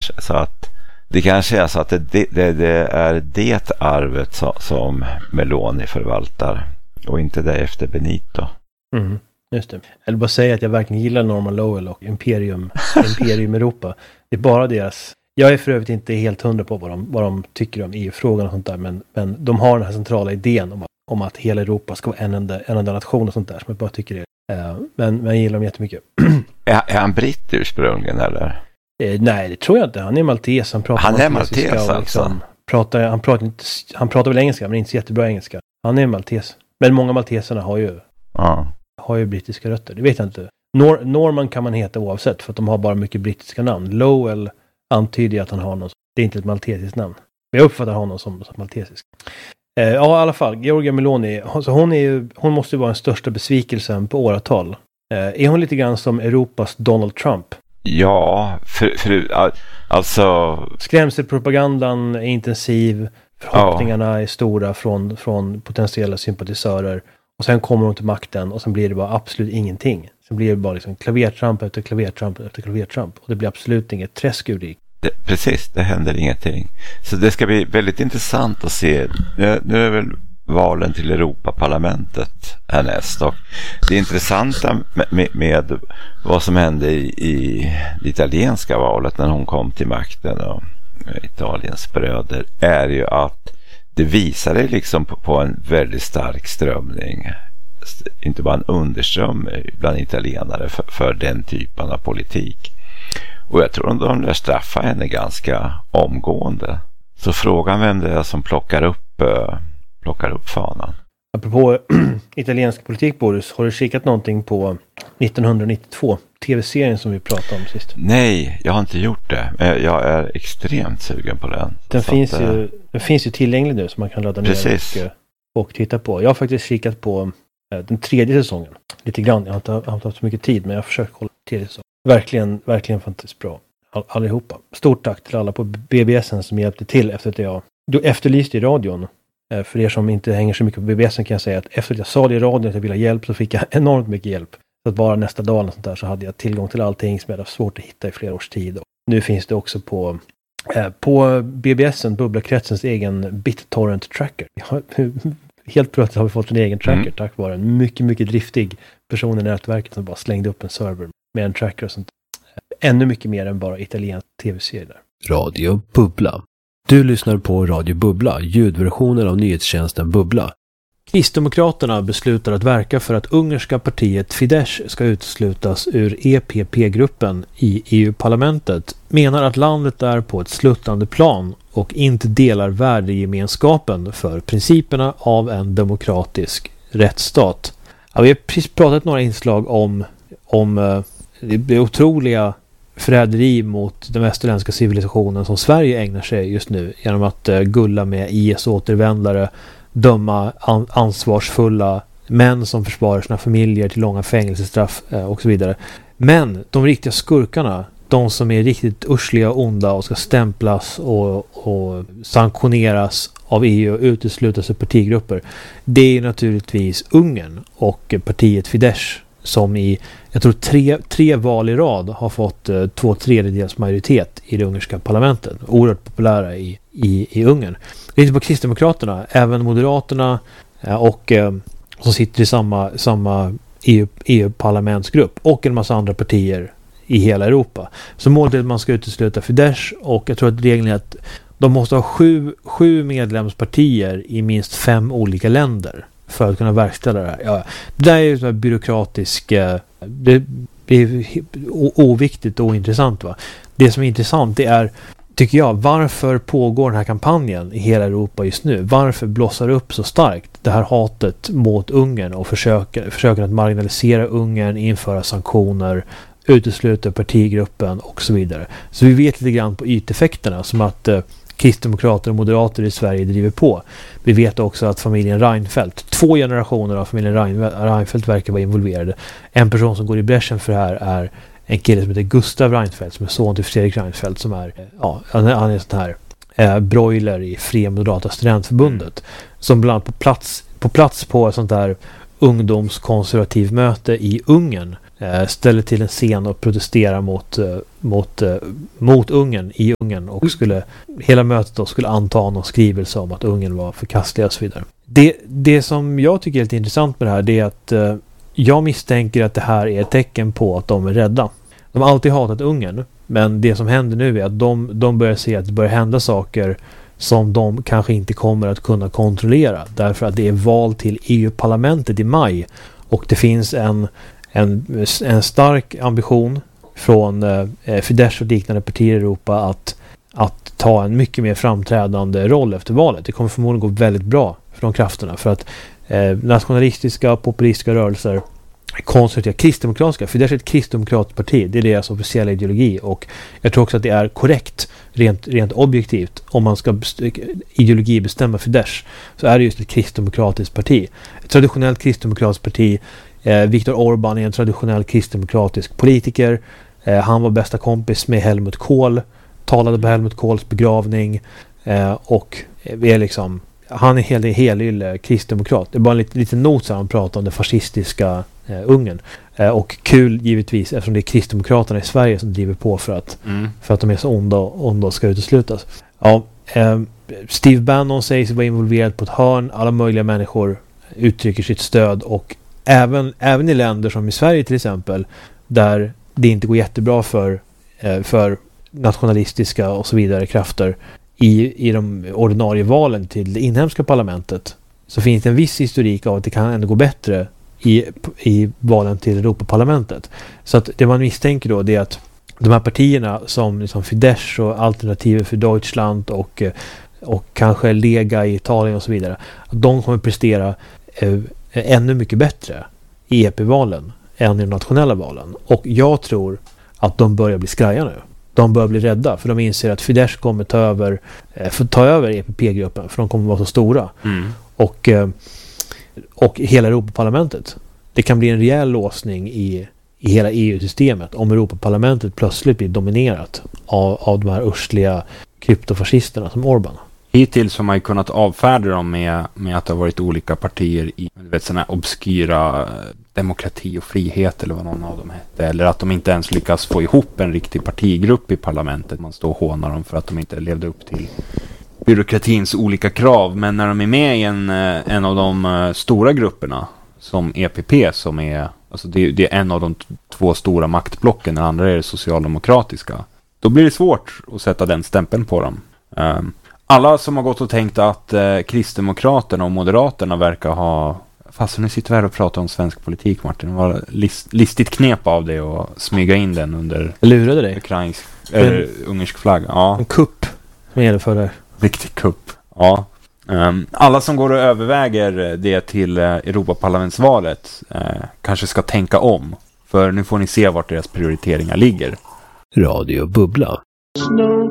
Så att det kanske är så att det är det arvet som Meloni förvaltar och inte det efter Benito. Mm, just det. Jag vill bara säga att jag verkligen gillar Norman Lowell och Imperium Europa. Det är bara deras... Jag är för övrigt inte helt hundra på vad de tycker om EU-frågan och sånt där, men de har den här centrala idén om att hela Europa ska vara en enda nation och sånt där, som jag bara tycker det. Men jag gillar dem jättemycket. Är han britt ursprungligen eller? Nej, det tror jag inte. Han är maltes. Han är maltes alltså? Han pratar väl engelska, men inte så jättebra engelska. Han är maltes. Men många malteserna har ju brittiska rötter. Det vet jag inte. Norman kan man heta oavsett, för att de har bara mycket brittiska namn. Lowell antyder att han har någon. Det är inte ett maltesiskt namn. Men jag uppfattar honom som maltesisk. Ja, i alla fall. Giorgia Meloni. Så hon måste ju vara den största besvikelsen på åratal. Är hon lite grann som Europas Donald Trump? Ja, alltså... Skrämselpropagandan är intensiv. Förhoppningarna är stora från potentiella sympatisörer. Och sen kommer hon till makten och sen blir det bara absolut ingenting. Sen blir det bara liksom klavertramp efter klavertramp efter klavertramp. Och det blir absolut inget träsk ur det. Precis, det händer ingenting. Så det ska bli väldigt intressant att se. Nu är väl valen till Europaparlamentet härnäst. Och det intressanta med vad som hände i det italienska valet när hon kom till makten och Italiens bröder är ju att det visade liksom på en väldigt stark strömning. Inte bara en underström bland italienare för den typen av politik. Och jag tror att de lär straffa henne ganska omgående. Så frågan vem det är som plockar upp fanan. Apropå italiensk politik, Boris, har du kikat någonting på 1992, tv-serien som vi pratade om sist? Nej, jag har inte gjort det. Jag är extremt sugen på den. Den finns ju tillgänglig nu som man kan ladda ner och titta på. Jag har faktiskt kikat på den 3:e säsongen. Lite grann, jag har inte haft så mycket tid, men jag har försökt kolla 3:e säsongen. Verkligen fantastiskt bra. Allihopa. Stort tack till alla på BBSen som hjälpte till efter att du efterlyste i radion. För er som inte hänger så mycket på BBSen kan jag säga att efter att jag sa det i radion att jag ville ha hjälp så fick jag enormt mycket hjälp. Så att bara nästa dag och sånt där så hade jag tillgång till allting som jag hade svårt att hitta i flera års tid. Och nu finns det också på BBSen, Bubblakretsens egen BitTorrent tracker. Helt plötsligt har vi fått en egen tracker tack vare en mycket, mycket driftig person i nätverket som bara slängde upp en server med en tracker och sånt. Ännu mycket mer än bara italiensk tv-serier. Radio Bubbla. Du lyssnar på Radio Bubbla, ljudversionen av nyhetstjänsten Bubbla. Kristdemokraterna beslutar att verka för att ungerska partiet Fidesz ska uteslutas ur EPP-gruppen i EU-parlamentet, menar att landet är på ett sluttande plan och inte delar värdegemenskapen för principerna av en demokratisk rättsstat. Ja, vi har precis pratat några inslag om det otroliga förräderi mot den västerländska civilisationen som Sverige ägnar sig just nu genom att gulla med IS-återvändare, döma ansvarsfulla män som försvarar sina familjer till långa fängelsestraff och så vidare. Men de riktiga skurkarna, de som är riktigt ursliga och onda och ska stämplas och sanktioneras av EU och uteslutas ur partigrupper, det är naturligtvis Ungern och partiet Fidesz som i, jag tror tre val i rad har fått 2/3 majoritet i det ungerska parlamentet. Oerhört populära i Ungern. Det är inte bara Kristdemokraterna, även Moderaterna och som sitter i samma EU-parlamentsgrupp och en massa andra partier i hela Europa. Så målet är att man ska utesluta Fidesz, och jag tror att regeln är att de måste ha sju medlemspartier i minst 5 olika länder för att kunna verkställa det här. Ja, det där är ju så byråkratisk, det är oviktigt och ointressant, va. Det som är intressant, det är, tycker jag, varför pågår den här kampanjen i hela Europa just nu? Varför blossar upp så starkt det här hatet mot Ungern och försöker att marginalisera Ungern, införa sanktioner, utesluta partigruppen och så vidare. Så vi vet lite grann på yteffekterna, som att kristdemokrater och moderater i Sverige driver på. Vi vet också att familjen Reinfeldt, 2 generationer av familjen Reinfeldt verkar vara involverade. En person som går i bräschen för det här är en kille som heter Gustav Reinfeldt, som är son till Fredrik Reinfeldt, som är, han är en sån här broiler i Fria Moderata Studentförbundet, som bland annat på plats på ett sånt där ungdomskonservativ möte i Ungern ställer till en scen och protesterar mot Ungern i Ungern och hela mötet då skulle anta någon skrivelse om att Ungern var förkastliga och så vidare. Det som jag tycker är lite intressant med det här, det är att jag misstänker att det här är ett tecken på att de är rädda. De har alltid hatat Ungern, men det som händer nu är att de börjar se att det börjar hända saker som de kanske inte kommer att kunna kontrollera, därför att det är val till EU-parlamentet i maj och det finns en stark ambition från Fidesz och liknande partier i Europa att ta en mycket mer framträdande roll efter valet. Det kommer förmodligen gå väldigt bra för de krafterna, för att nationalistiska, populistiska rörelser, konservativa, kristdemokratiska, Fidesz är ett kristdemokratiskt parti, det är deras officiella ideologi, och jag tror också att det är korrekt rent objektivt, om man ska ideologi bestämma Fidesz, så är det just ett kristdemokratiskt parti. Ett traditionellt kristdemokratiskt parti. Viktor Orbán är en traditionell kristdemokratisk politiker. Han var bästa kompis med Helmut Kohl, talade på Helmut Kohls begravning, och är liksom, han är helylle kristdemokrat. Det är bara en liten not så han pratar om det fascistiska Ungern. Och kul givetvis, eftersom det är kristdemokraterna i Sverige som driver på för att de är så onda och ska uteslutas. Ja, Steve Bannon säger sig vara involverad på ett hörn. Alla möjliga människor uttrycker sitt stöd, och även i länder som i Sverige till exempel, där det inte går jättebra för nationalistiska och så vidare krafter i de ordinarie valen till det inhemska parlamentet, så finns det en viss historik av att det kan ändå gå bättre i valen till Europaparlamentet. Så att det man misstänker då, det är att de här partierna som liksom Fidesz och Alternative för Deutschland och kanske Lega i Italien och så vidare, att de kommer prestera ännu mycket bättre i EP-valen än i de nationella valen. Och jag tror att de börjar bli skraja nu. De börjar bli rädda, för de inser att Fidesz kommer ta över EPP-gruppen, för de kommer vara så stora. Och hela Europaparlamentet. Det kan bli en rejäl låsning i hela EU-systemet om Europaparlamentet plötsligt blir dominerat av de här ursliga kryptofascisterna som Orbán. Hittills har man ju kunnat avfärda dem med att det har varit olika partier i sådana här obskyra demokrati och frihet eller vad någon av dem hette. Eller att de inte ens lyckas få ihop en riktig partigrupp i parlamentet. Man står och hånar dem för att de inte levde upp till byråkratins olika krav. Men när de är med i en av de stora grupperna som EPP, som är, alltså det är en av de två stora maktblocken, den andra är det socialdemokratiska, då blir det svårt att sätta den stämpeln på dem. Alla som har gått och tänkt att Kristdemokraterna och Moderaterna verkar ha... Fast nu sitter vi här och pratar om svensk politik, Martin. Det var listigt knep av det och smyga in den under... Lurade dig? Ungersk flagg. Ja. En kupp som gäller för det. Riktig kupp. Ja. Alla som går och överväger det till Europaparlamentsvalet kanske ska tänka om. För nu får ni se vart deras prioriteringar ligger. Radio Bubbla.